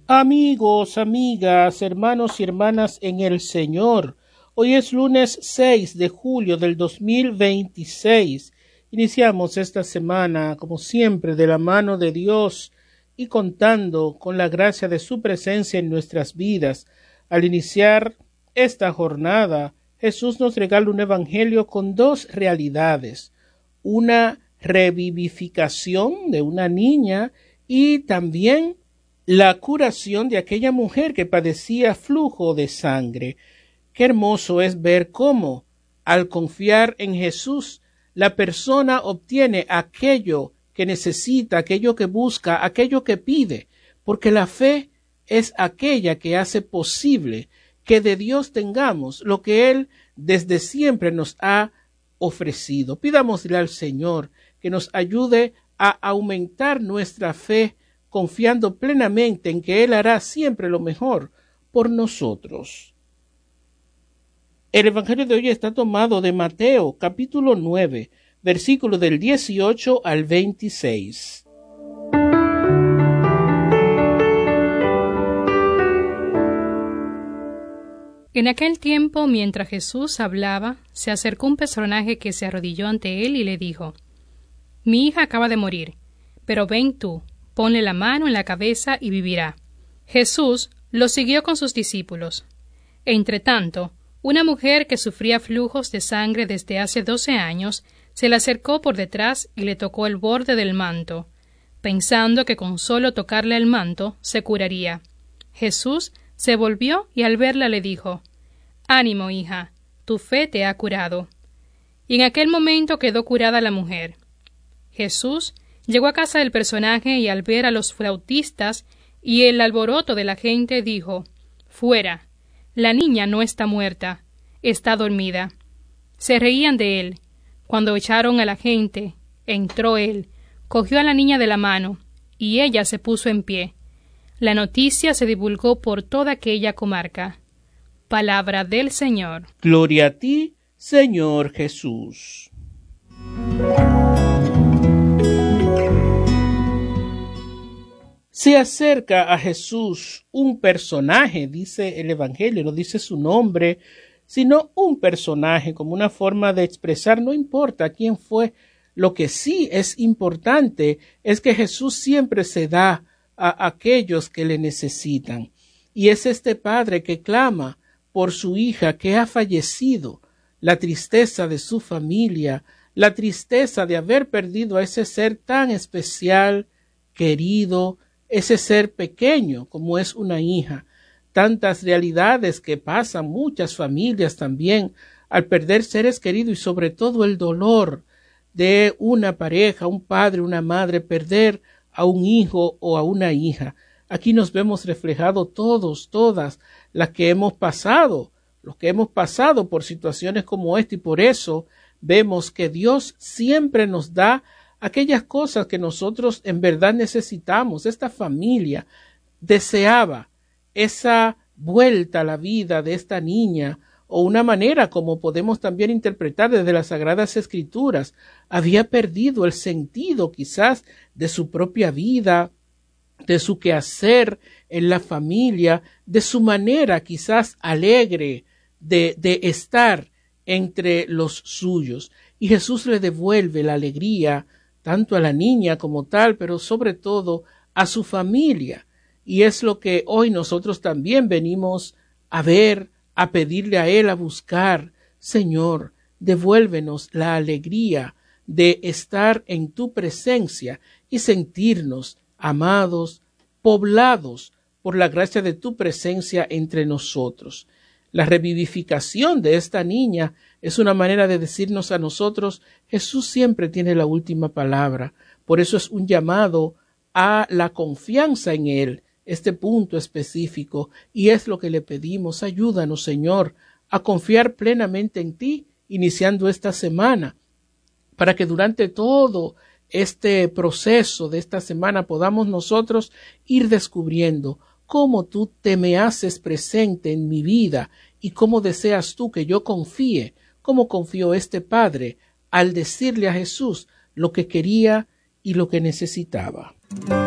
Amigos, amigas, hermanos y hermanas en el Señor, hoy es lunes 6 de julio del 2026. Iniciamos esta semana, como siempre, de la mano de Dios y contando con la gracia de su presencia en nuestras vidas. Al iniciar esta jornada, Jesús nos regala un evangelio con dos realidades: una revivificación de una niña y también la curación de aquella mujer que padecía flujo de sangre. Qué hermoso es ver cómo, al confiar en Jesús, la persona obtiene aquello que necesita, aquello que busca, aquello que pide, porque la fe es aquella que hace posible que de Dios tengamos lo que Él desde siempre nos ha ofrecido. Pidámosle al Señor que nos ayude a aumentar nuestra fe, confiando plenamente en que Él hará siempre lo mejor por nosotros. El Evangelio de hoy está tomado de Mateo, capítulo 9, versículos del 18 al 26. En aquel tiempo, mientras Jesús hablaba, se acercó un personaje que se arrodilló ante él y le dijo: «Mi hija acaba de morir, pero ven tú, ponle la mano en la cabeza y vivirá». Jesús lo siguió con sus discípulos. Entretanto, una mujer que sufría flujos de sangre desde hace 12 años se le acercó por detrás y le tocó el borde del manto, pensando que con solo tocarle el manto se curaría. Jesús se volvió y al verla le dijo: «Ánimo, hija, tu fe te ha curado». Y en aquel momento quedó curada la mujer. Jesús llegó a casa del personaje y al ver a los flautistas y el alboroto de la gente dijo: «Fuera, la niña no está muerta, está dormida». Se reían de él. Cuando echaron a la gente, entró él, cogió a la niña de la mano, y ella se puso en pie. La noticia se divulgó por toda aquella comarca. Palabra del Señor. Gloria a ti, Señor Jesús. Se acerca a Jesús un personaje, dice el Evangelio, no dice su nombre, sino un personaje, como una forma de expresar, no importa quién fue. Lo que sí es importante es que Jesús siempre se da a aquellos que le necesitan. Y es este padre que clama por su hija que ha fallecido, la tristeza de su familia, la tristeza de haber perdido a ese ser tan especial, querido, ese ser pequeño como es una hija. Tantas realidades que pasan muchas familias también al perder seres queridos y sobre todo el dolor de una pareja, un padre, una madre, perder a un hijo o a una hija. Aquí nos vemos reflejados todos, todas las que hemos pasado, los que hemos pasado por situaciones como esta, y por eso vemos que Dios siempre nos da aquellas cosas que nosotros en verdad necesitamos. Esta familia deseaba esa vuelta a la vida de esta niña, o una manera como podemos también interpretar desde las Sagradas Escrituras. Había perdido el sentido quizás de su propia vida, de su quehacer en la familia, de su manera quizás alegre de estar entre los suyos. Y Jesús le devuelve la alegría tanto a la niña como tal, pero sobre todo a su familia. Y es lo que hoy nosotros también venimos a ver, a pedirle a Él, a buscar. Señor, devuélvenos la alegría de estar en tu presencia y sentirnos amados, poblados por la gracia de tu presencia entre nosotros. La revivificación de esta niña es una manera de decirnos a nosotros: Jesús siempre tiene la última palabra. Por eso es un llamado a la confianza en Él, este punto específico, y es lo que le pedimos. Ayúdanos, Señor, a confiar plenamente en ti, iniciando esta semana, para que durante todo este proceso de esta semana podamos nosotros ir descubriendo cómo tú te me haces presente en mi vida y cómo deseas tú que yo confíe, cómo confió este padre al decirle a Jesús lo que quería y lo que necesitaba.